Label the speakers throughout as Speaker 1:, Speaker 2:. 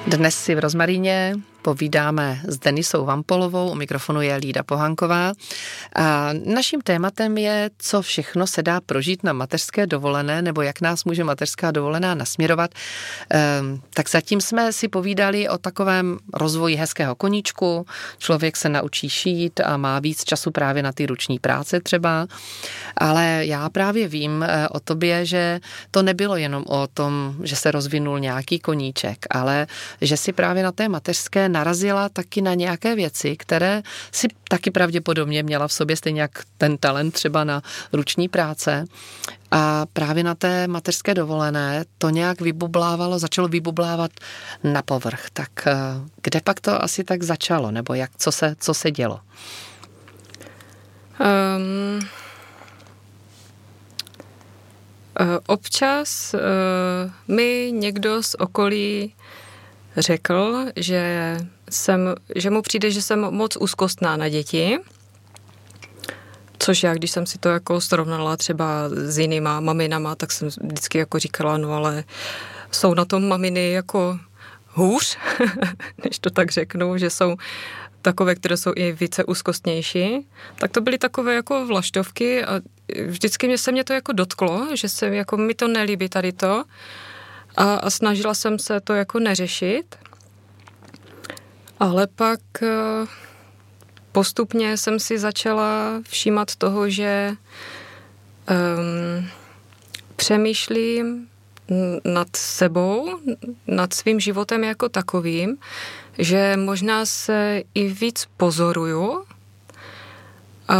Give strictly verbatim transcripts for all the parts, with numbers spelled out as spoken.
Speaker 1: Dnes si v Rozmaríně povídáme s Denisou Vampolovou, u mikrofonu je Lída Pohanková. A naším tématem je, co všechno se dá prožít na mateřské dovolené, nebo jak nás může mateřská dovolená nasměrovat. Ehm, tak zatím jsme si povídali o takovém rozvoji hezkého koníčku. Člověk se naučí šít a má víc času právě na ty ruční práce třeba. Ale já právě vím o tobě, že to nebylo jenom o tom, že se rozvinul nějaký koníček, ale že si právě na té mateřské narazila taky na nějaké věci, které si taky pravděpodobně měla v sobě, stejně jak ten talent třeba na ruční práce. A právě na té mateřské dovolené to nějak vybublávalo, začalo vybublávat na povrch. Tak kde pak to asi tak začalo? Nebo jak, co se, co se dělo?
Speaker 2: Um, občas uh, mi někdo z okolí řekl, že, jsem, že mu přijde, že jsem moc úzkostná na děti, což já, když jsem si to jako srovnala třeba s jinýma maminama, tak jsem vždycky jako říkala, no ale jsou na tom maminy jako hůř, než to tak řeknu, že jsou takové, které jsou i více úzkostnější. Tak to byly takové jako vlaštovky a vždycky mě se mě to jako dotklo, že se jako mi to nelíbí tady to. A, a snažila jsem se to jako neřešit, ale pak postupně jsem si začala všímat toho, že um, přemýšlím nad sebou, nad svým životem jako takovým, že možná se i víc pozoruju a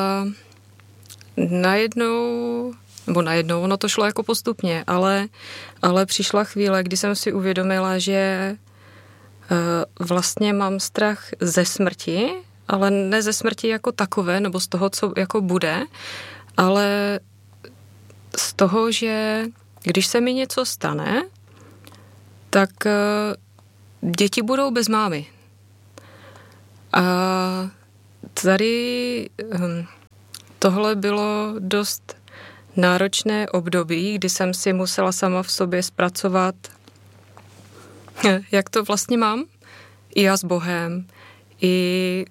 Speaker 2: najednou nebo najednou, ono to šlo jako postupně, ale, ale přišla chvíle, kdy jsem si uvědomila, že uh, vlastně mám strach ze smrti, ale ne ze smrti jako takové, nebo z toho, co jako bude, ale z toho, že když se mi něco stane, tak uh, děti budou bez mámy. A tady um, tohle bylo dost náročné období, kdy jsem si musela sama v sobě zpracovat, jak to vlastně mám, i já s Bohem, i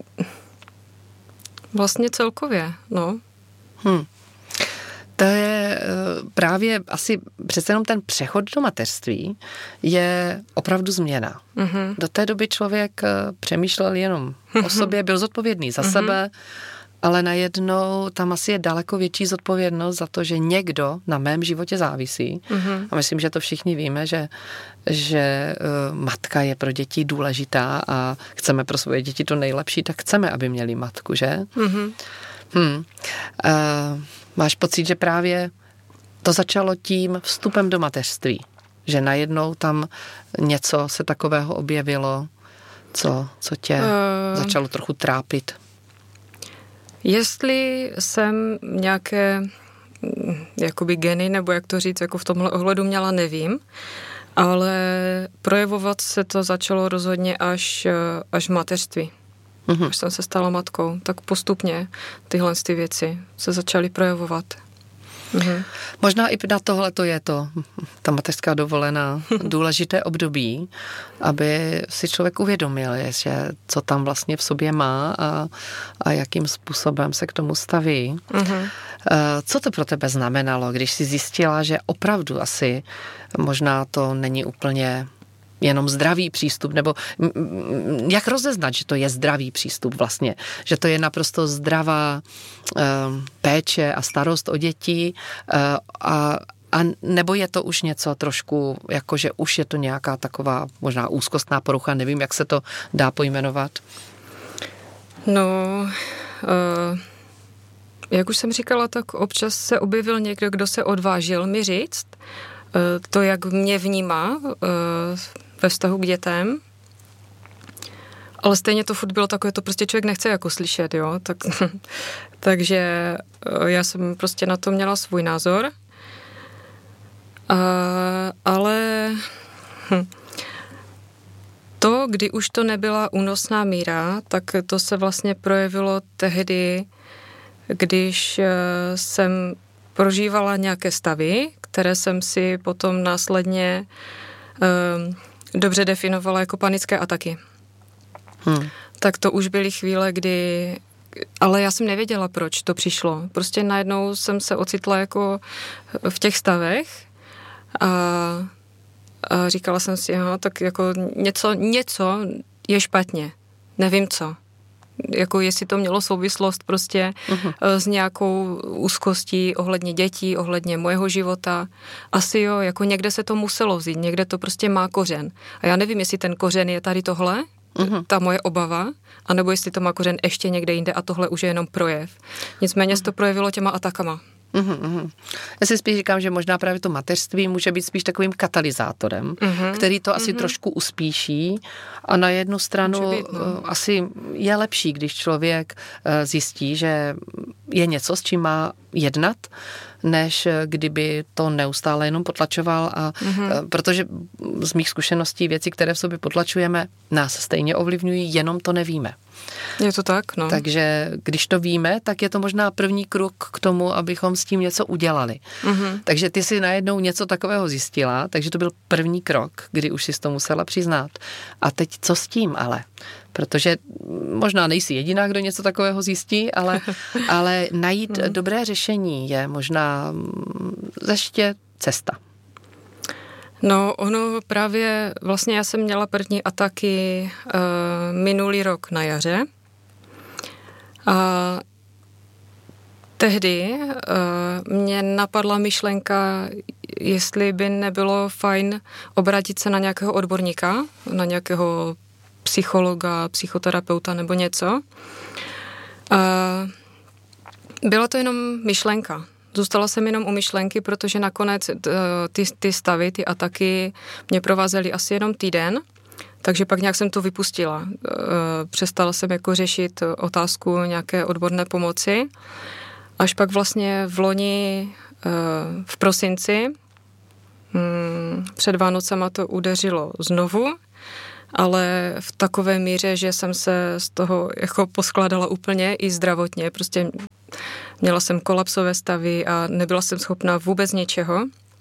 Speaker 2: vlastně celkově, no.
Speaker 1: Hmm. To je právě asi přece jenom ten přechod do mateřství je opravdu změna. Mm-hmm. Do té doby člověk přemýšlel jenom mm-hmm. o sobě, byl zodpovědný za mm-hmm. sebe, ale najednou tam asi je daleko větší zodpovědnost za to, že někdo na mém životě závisí. Mm-hmm. A myslím, že to všichni víme, že, že uh, matka je pro děti důležitá a chceme pro svoje děti to nejlepší, tak chceme, aby měli matku, že? Mm-hmm. Hmm. Uh, máš pocit, že právě to začalo tím vstupem do mateřství? Že najednou tam něco se takového objevilo, co, co tě uh... začalo trochu trápit?
Speaker 2: Jestli jsem nějaké jakoby geny, nebo jak to říct, jako v tomhle ohledu měla, nevím, ale projevovat se to začalo rozhodně až, až v mateřství. Mm-hmm. Až jsem se stala matkou, tak postupně tyhle ty věci se začaly projevovat. Mhm.
Speaker 1: Možná i na tohle to je to, ta mateřská dovolená, důležité období, aby si člověk uvědomil, že co tam vlastně v sobě má a, a jakým způsobem se k tomu staví. Mhm. Co to pro tebe znamenalo, když jsi zjistila, že opravdu asi možná to není úplně jenom zdravý přístup, nebo jak rozeznat, že to je zdravý přístup vlastně, že to je naprosto zdravá uh, péče a starost o děti uh, a, a nebo je to už něco trošku, jakože už je to nějaká taková možná úzkostná porucha, nevím, jak se to dá pojmenovat.
Speaker 2: No, uh, jak už jsem říkala, tak občas se objevil někdo, kdo se odvážil mi říct uh, to, jak mě vnímá uh, ve vztahu k dětem. Ale stejně to furt bylo takové, to prostě člověk nechce jako slyšet, jo. Tak, takže já jsem prostě na to měla svůj názor. A, ale hm, to, kdy už to nebyla únosná míra, tak to se vlastně projevilo tehdy, když jsem prožívala nějaké stavy, které jsem si potom následně um, dobře definovala jako panické ataky. Hmm. Tak to už byly chvíle, kdy... Ale já jsem nevěděla, proč to přišlo. Prostě najednou jsem se ocitla jako v těch stavech a, a říkala jsem si, aha, tak jako něco, něco je špatně. Nevím co. Jako jestli to mělo souvislost prostě uh-huh. s nějakou úzkostí ohledně dětí, ohledně mojeho života. Asi jo, jako někde se to muselo vzít, někde to prostě má kořen. A já nevím, jestli ten kořen je tady tohle, uh-huh. ta moje obava, anebo jestli to má kořen ještě někde jinde a tohle už je jenom projev. Nicméně uh-huh. se to projevilo těma atakama.
Speaker 1: Uhum, uhum. Já si spíš říkám, že možná právě to mateřství může být spíš takovým katalyzátorem, uhum, který to asi uhum. trošku uspíší a na jednu stranu být, no. asi je lepší, když člověk zjistí, že je něco, s čím má jednat, než kdyby to neustále jenom potlačoval a uhum. protože z mých zkušeností věci, které v sobě potlačujeme, nás stejně ovlivňují, jenom to nevíme.
Speaker 2: Je to tak, no.
Speaker 1: Takže když to víme, tak je to možná první krok k tomu, abychom s tím něco udělali. Mm-hmm. Takže ty si najednou něco takového zjistila, takže to byl první krok, kdy už si to musela přiznat. A teď co s tím ale? Protože možná nejsi jediná, kdo něco takového zjistí, ale, ale najít mm. dobré řešení je možná ještě cesta.
Speaker 2: No, ono právě, vlastně já jsem měla první ataky uh, minulý rok na jaře a tehdy uh, mě napadla myšlenka, jestli by nebylo fajn obrátit se na nějakého odborníka, na nějakého psychologa, psychoterapeuta nebo něco. Uh, byla to jenom myšlenka. Zůstala jsem jenom u myšlenky, protože nakonec ty, ty stavy, ty ataky mě provázely asi jenom týden, takže pak nějak jsem to vypustila. Přestala jsem jako řešit otázku nějaké odborné pomoci. Až pak vlastně v loni v prosinci před Vánocema to udeřilo znovu, ale v takové míře, že jsem se z toho jako poskládala úplně i zdravotně. Prostě měla jsem kolapsové stavy a nebyla jsem schopná vůbec ničeho.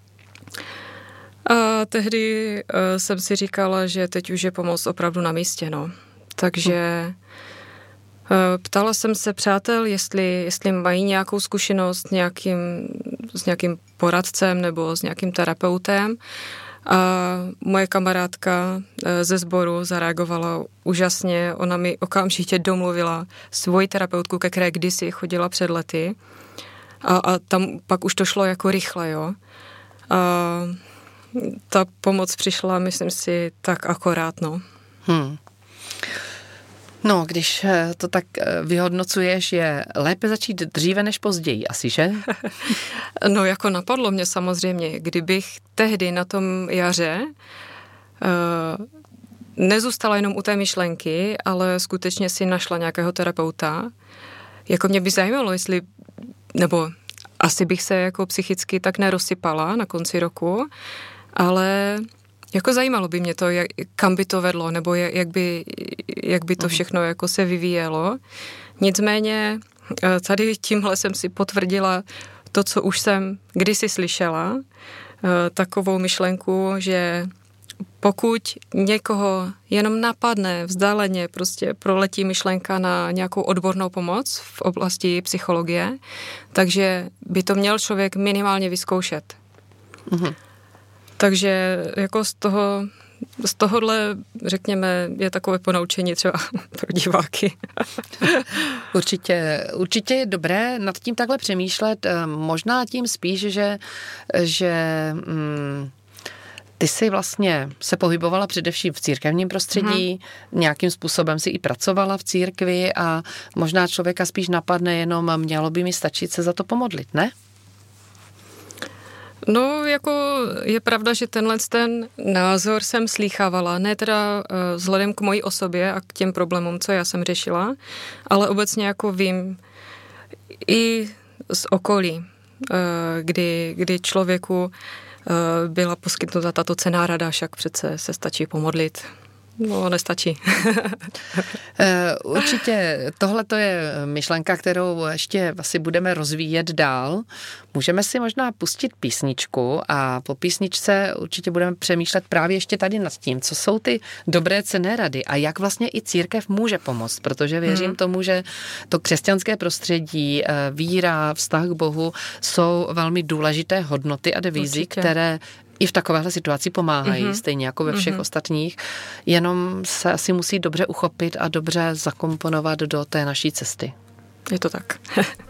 Speaker 2: A tehdy uh, jsem si říkala, že teď už je pomoc opravdu na místě, no. Takže uh, ptala jsem se přátel, jestli, jestli mají nějakou zkušenost s nějakým, s nějakým poradcem nebo s nějakým terapeutem. A moje kamarádka ze sboru zareagovala úžasně. Ona mi okamžitě domluvila svoji terapeutku, ke které kdysi chodila před lety. A, a tam pak už to šlo jako rychle, jo. A ta pomoc přišla, myslím si, tak akorát, no. Hmm.
Speaker 1: No, když to tak vyhodnocuješ, je lépe začít dříve než později, asi, že?
Speaker 2: No, jako napadlo mě samozřejmě, kdybych tehdy na tom jaře uh, nezůstala jenom u té myšlenky, ale skutečně si našla nějakého terapeuta, jako mě by zajímalo, jestli, nebo asi bych se jako psychicky tak nerozsypala na konci roku, ale jako zajímalo by mě to, jak, kam by to vedlo, nebo jak, jak, by, jak by to všechno jako se vyvíjelo. Nicméně tady tímhle jsem si potvrdila to, co už jsem kdysi slyšela, takovou myšlenku, že pokud někoho jenom napadne vzdáleně, prostě proletí myšlenka na nějakou odbornou pomoc v oblasti psychologie, takže by to měl člověk minimálně vyzkoušet. Mhm. Takže jako z toho, z tohohle, řekněme, je takové ponaučení třeba pro diváky.
Speaker 1: Určitě, určitě je dobré nad tím takhle přemýšlet, možná tím spíš, že, že mm, ty jsi vlastně se pohybovala především v církevním prostředí, hmm. nějakým způsobem si i pracovala v církvi a možná člověka spíš napadne jenom, mělo by mi stačit se za to pomodlit, ne?
Speaker 2: No, jako je pravda, že tenhle ten názor jsem slýchávala, ne teda uh, vzhledem k mojí osobě a k těm problémům, co já jsem řešila, ale obecně jako vím i z okolí, uh, kdy, kdy člověku uh, byla poskytnuta tato cenná rada, však přece se stačí pomodlit. No, nestačí.
Speaker 1: Určitě tohle to je myšlenka, kterou ještě asi budeme rozvíjet dál. Můžeme si možná pustit písničku a po písničce určitě budeme přemýšlet právě ještě tady nad tím, co jsou ty dobré cenné rady a jak vlastně i církev může pomoct, protože věřím hmm. tomu, že to křesťanské prostředí, víra, vztah k Bohu jsou velmi důležité hodnoty a devízy, určitě. Které i v takovéhle situaci pomáhají, mm-hmm. stejně jako ve všech mm-hmm. ostatních, jenom se asi musí dobře uchopit a dobře zakomponovat do té naší cesty.
Speaker 2: Je to tak.